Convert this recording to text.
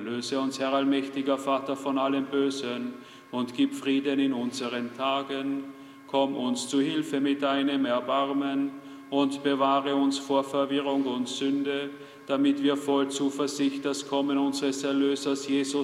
Erlöse uns, Herr allmächtiger Vater, von allem Bösen und gib Frieden in unseren Tagen. Komm uns zu Hilfe mit deinem Erbarmen und bewahre uns vor Verwirrung und Sünde, damit wir voll Zuversicht das Kommen unseres Erlösers Jesus